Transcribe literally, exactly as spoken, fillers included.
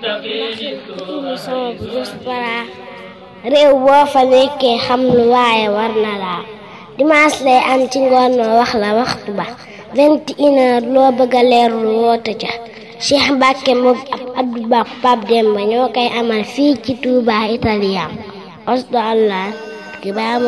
émission bu Diaspora réew boo fa nekkee xam lu waaye war na laa dimanche lay am ci ngoon noo wax la waxtu ba vingt et une heures loo bëgg a leerlu woote ca Cheikh Mbacke moom ab Abdou Ba Pape Demba ñoo koy amal fii ci Touba Italien osdo allah ki ba